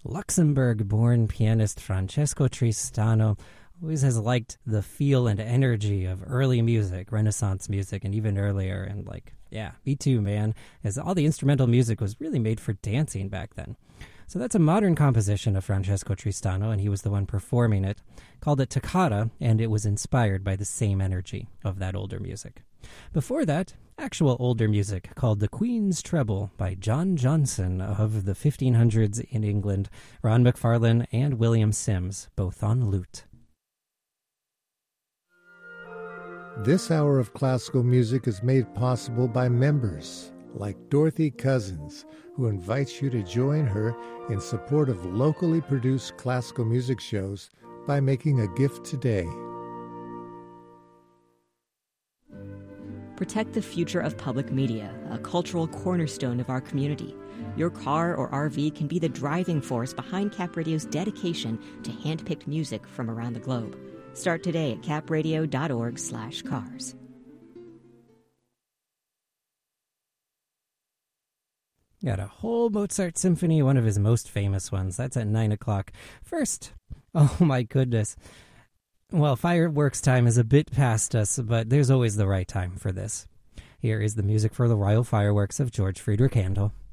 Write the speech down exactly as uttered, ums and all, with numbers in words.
Luxembourg-born pianist Francesco Tristano always has liked the feel and energy of early music, Renaissance music, and even earlier. And like, yeah, me too, man, as all the instrumental music was really made for dancing back then. So that's a modern composition of Francesco Tristano, and he was the one performing it. Called it Toccata, and it was inspired by the same energy of that older music. Before that, actual older music called The Queen's Treble by John Johnson of the fifteen hundreds in England, Ron McFarlane and William Sims, both on lute. This hour of classical music is made possible by members like Dorothy Cousins, who invites you to join her in support of locally produced classical music shows by making a gift today. Protect the future of public media, a cultural cornerstone of our community. Your car or R V can be the driving force behind Cap Radio's dedication to hand-picked music from around the globe. Start today at capradio.org slash cars. Got a whole Mozart symphony, one of his most famous ones. That's at nine o'clock. First, oh my goodness. Well, fireworks time is a bit past us, but there's always the right time for this. Here is the music for the Royal Fireworks of George Friedrich Handel.